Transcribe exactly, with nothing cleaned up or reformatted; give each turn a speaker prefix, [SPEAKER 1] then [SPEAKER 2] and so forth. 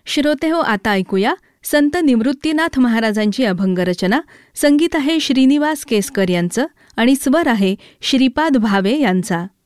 [SPEAKER 1] श्रोते हो, आता ऐकूया संत निवृत्तीनाथ महाराजांची अभंग रचना. संगीत आहे श्रीनिवास केसकर यांचं आणि स्वर आहे श्रीपाद भावे यांचा.